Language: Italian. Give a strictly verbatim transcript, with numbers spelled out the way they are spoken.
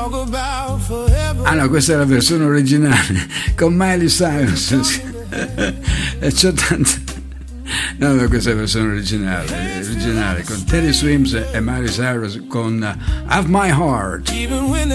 Ah no, questa è la versione originale con Miley Cyrus. E c'ho tante. No, no, questa è la versione originale, originale con Teddy Swims e Miley Cyrus con Have My Heart.